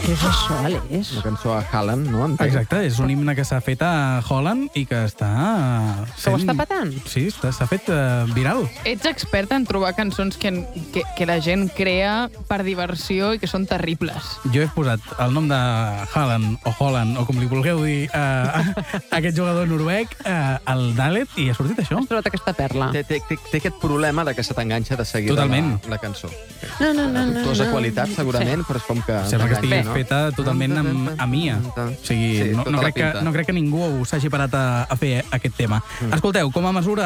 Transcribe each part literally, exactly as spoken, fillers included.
Què és això, Aleix? Una cançó a Haaland, no? Entenc. Exacte, és un himne que s'ha fet a Holland i que està... Que ho està patant? Sí, s'ha fet uh, viral. Ets expert en trobar cançons que, que, que la gent crea per diversió i que són terribles. Jo he posat el nom de Haaland o Holland, o com li vulgueu dir, uh, a aquest jugador noruec, uh, al Dalet, i ha sortit això. Has trobat aquesta perla. Té, té, té, té aquest problema de que se t'enganxa de seguida Totalment. la, la cançó. No, no, no, no, Dubtosa no. qualitat, segurament, sí. Però és com que... Sembla que estigui t'enganxa, no? feta totalment amb, a Mia. O sigui, Sí, no, tota no, la crec que, pinta. no crec que ningú s'hagi parat a, a fer aquest tema. Mm. Escolteu, com a mesura...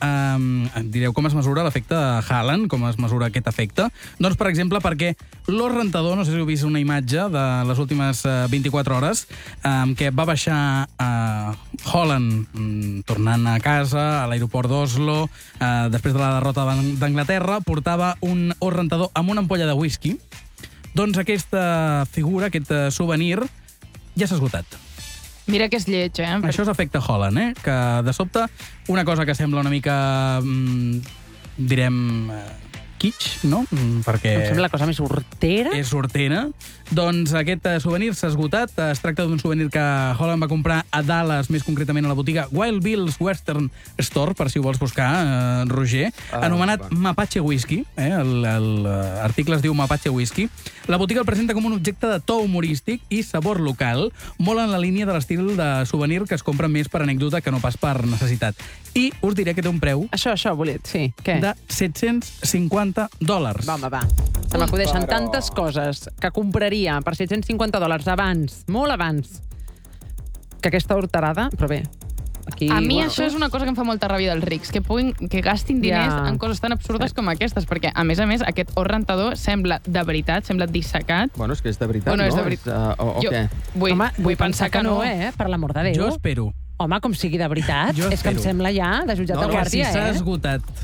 Eh, direu, com es mesura l'efecte de Haaland? Com es mesura aquest efecte? Doncs, per exemple, perquè l'Os Rentador, no sé si heu vist una imatge de les últimes eh, vint-i-quatre hores, eh, que va baixar eh, Haaland mm, tornant a casa, a l'aeroport d'Oslo, eh, després de la derrota d'Anglaterra, portava un Os Rentador amb una ampolla de whisky. Doncs aquesta figura, aquest uh, souvenir, ja s'ha esgotat. Mira que és lleig, eh? Això és efecte Holland, eh? Que de sobte una cosa que sembla una mica, mm, direm, uh, kitsch, no? Mm, perquè... Em sembla la cosa més hortera. És hortera. Doncs aquest uh, souvenir s'ha esgotat. Es tracta d'un souvenir que Holland va comprar a Dallas, més concretament a la botiga Wild Bill's Western Store, per si ho vols buscar, uh, Roger, Ah, anomenat va. Mapache Whisky. Eh? L'article es diu Mapache Whisky. La botiga el presenta com un objecte de to humorístic i sabor local, molt en la línia de l'estil de souvenir que es compra més per anècdota que no pas per necessitat. I us diré que té un preu Això, això, Bolet, sí. Què? de set-cents cinquanta dòlars. Va, home, va. Se m'acudeixen tantes coses que compraria per set-cents cinquanta dòlars abans, molt abans, que aquesta horterada, però bé, aquí... A mi bueno, això és una cosa que em fa molta ràbia dels rics, que puguin, que gastin diners Ja. en coses tan absurdes com aquestes, perquè, a més a més, aquest Os Rentador sembla de veritat, sembla dissecat. Bueno, és que és de veritat, Bueno, és no? de veritat. uh, o, o Jo què? vull, Home, vull pensar que no. eh? Per l'amor de Déu. Jo espero. Home, com sigui de veritat. Jo És que em espero. sembla ja de jutjat No, de no, Que si guàrdia, s'ha eh? esgotat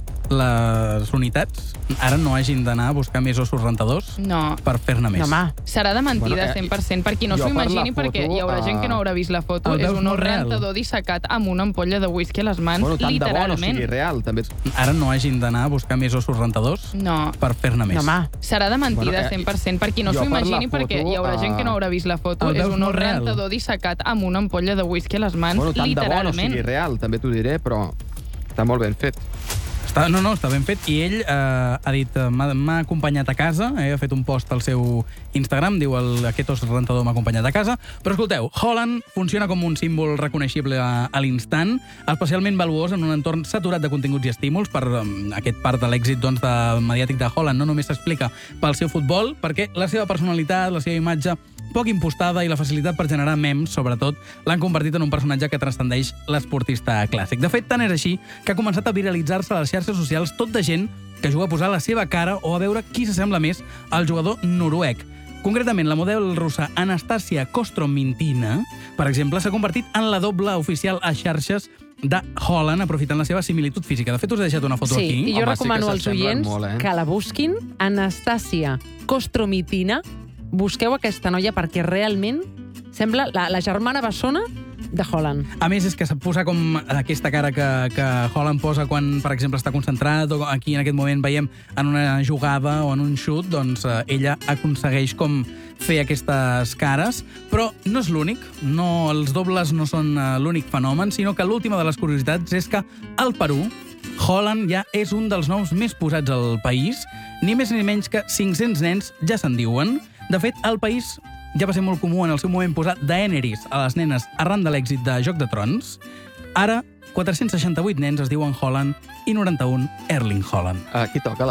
les unitats, ara no hagin d'anar a buscar més ossos rentadors No. per fer-ne més. No, home. Serà de mentida, Bueno, eh, cent per cent, per qui no jo s'ho per la imagini, foto, perquè hi haurà gent que no uh, haurà vist la foto. el És veus un molt os real. rentador dissecat amb una ampolla de whisky a les mans, Bueno, tant de bo no literalment. sigui real, també. Ara no hagin d'anar a buscar més ossos rentadors No. per fer-ne més. No, home. Serà de mentida, Bueno, eh, cent per cent, per qui no jo s'ho per la imagini, foto, perquè hi haurà gent que no uh, haurà vist la foto. el És veus un os molt real. rentador dissecat amb una ampolla de whisky a les mans, Bueno, tant de bo no literalment. sigui real, també t'ho diré, però està molt ben fet. Està, no, no, està ben fet. I ell eh, ha dit, eh, m'ha m'ha acompanyat a casa, eh, ha fet un post al seu Instagram, diu el, aquest os rentador m'ha acompanyat a casa. Però escolteu, Haaland funciona com un símbol reconeixible a, a l'instant, especialment valuós en un entorn saturat de continguts i estímuls. Per um, aquest part de l'èxit doncs, de, mediàtic de Haaland no només s'explica pel seu futbol, perquè la seva personalitat, la seva imatge poc impostada i la facilitat per generar memes, sobretot, l'han convertit en un personatge que transcendeix l'esportista clàssic. De fet, tant és així que ha començat a viralitzar-se a les xarxes socials tot de gent que juga a posar la seva cara o a veure qui s'assembla més al jugador noruec. Concretament, la model russa Anastasia Kostromintina, per exemple, s'ha convertit en la doble oficial a xarxes de Haaland, aprofitant la seva similitud física. De fet, us he deixat una foto Sí, aquí. i jo Home, sí que recomano als s'assemblen oients molt, eh? que la busquin. Anastasia Kostromitina. Busqueu aquesta noia perquè realment sembla la, la germana bessona de Haaland. A més, és que s'ha posat com aquesta cara que, que Haaland posa quan, per exemple, està concentrat, o aquí en aquest moment veiem en una jugada o en un xut, doncs eh, ella aconsegueix com fer aquestes cares, però no és l'únic, no, els dobles no són eh, l'únic fenomen, sinó que l'última de les curiositats és que al Perú Haaland ja és un dels noms més posats al país, ni més ni menys que cinc-cents nens ja se'n diuen. De fet, al país ja va ser molt comú en el seu moment posar Daenerys a les nenes arran de l'èxit de Joc de Trons. Ara, quatre-cents seixanta-vuit nens es diuen Haaland i noranta-un Erling Haaland. Aquí toca la